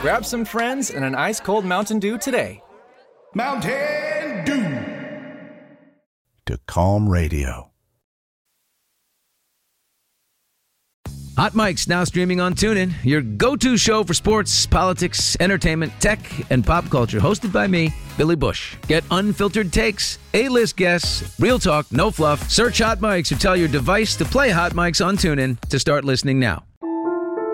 Grab some friends and an ice-cold Mountain Dew today. Mountain Dew. To Calm Radio. Hot Mics now streaming on TuneIn, your go-to show for sports, politics, entertainment, tech, and pop culture. Hosted by me, Billy Bush. Get unfiltered takes, A-list guests, real talk, no fluff. Search Hot Mics or tell your device to play Hot Mics on TuneIn to start listening now.